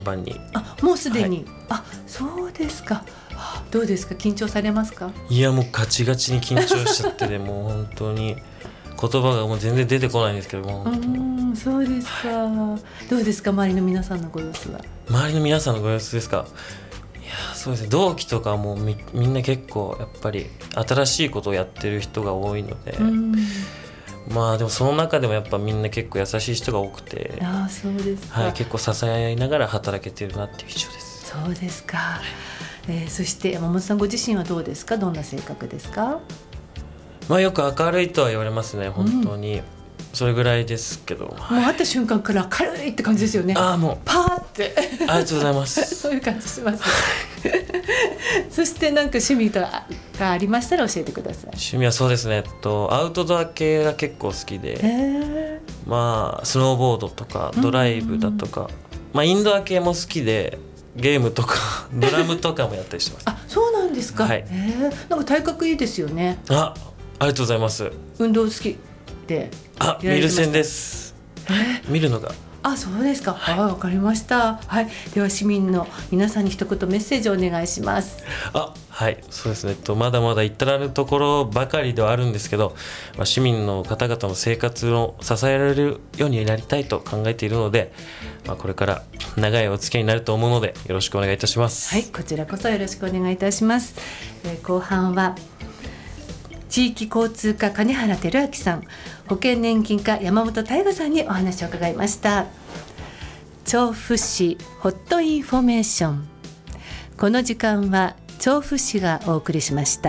番に。 もうすでに、 はい、 そうですか。どうですか、緊張されますか？ いやもうガチガチに緊張しちゃっててもう本当に言葉がもう全然出てこないんですけども。 そうですか、はい、どうですか、周りの皆さんのご様子は。 周りの皆さんのご様子ですか。いやそうですね、同期とかもみんな結構やっぱり新しいことをやってる人が多いので、まあでもその中でもやっぱみんな結構優しい人が多くて、 そうですか、 はい、結構支え合いながら働けてるなっていう印象です。 そうですか、そして山本さんご自身はどうですか、どんな性格ですか？ まあよく明るいとは言われますね、本当に、それぐらいですけど、もう会った瞬間から明るいって感じですよね。 もうパーってありがとうございますそういう感じしますそしてなんか趣味がありましたら教えてください。 趣味はそうですね、アウトドア系が結構好きで、まあスノーボードとかドライブだとか、まあインドア系も好きでゲームとかドラムとかもやったりしてます。 そうなんですか、 はい、 なんか体格いいですよね。 ありがとうございます。 運動好きで見る線です。見るのがそうですか、 はい、 わかりました、はい、では市民の皆さんに一言メッセージをお願いします。 はい、そうですね、まだまだ至らぬところばかりではあるんですけど、市民の方々の生活を支えられるようになりたいと考えているので、これから長いお付き合いになると思うのでよろしくお願いいたします。 はい、こちらこそよろしくお願いいたします。後半は地域交通課金原照明さん、保険年金課山本大我さんにお話を伺いました。調布市ホットインフォメーション、この時間は調布市がお送りしました。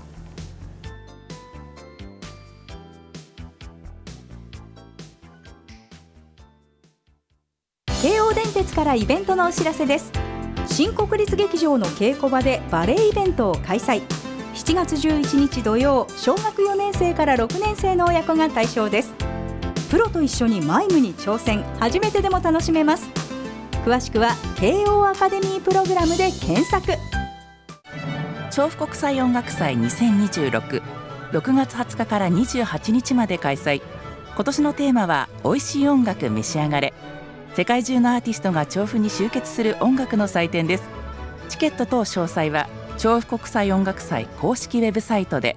京王電鉄からイベントのお知らせです。新国立劇場の稽古場でバレエイベントを開催。7月11日土曜、小学4年生から6年生の親子が対象です。プロと一緒にマイムに挑戦、初めてでも楽しめます。詳しくは慶応アカデミープログラムで検索。 調布国際音楽祭2026、6月20日から28日まで開催。今年のテーマは美味しい音楽召し上がれ。世界中のアーティストが調布に集結する音楽の祭典です。チケット等詳細は調布国際音楽祭公式ウェブサイトで。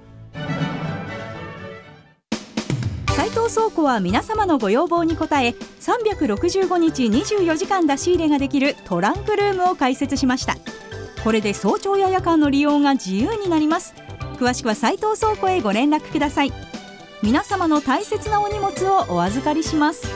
斉藤倉庫は皆様のご要望に応え、365日24時間出し入れができるトランクルームを開設しました。これで早朝や夜間の利用が自由になります。詳しくは斉藤倉庫へご連絡ください。皆様の大切なお荷物をお預かりします。